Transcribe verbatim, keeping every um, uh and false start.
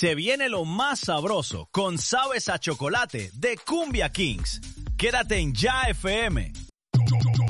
Se viene lo más sabroso con Sabes a Chocolate de Cumbia Kings. Quédate en Ya F M.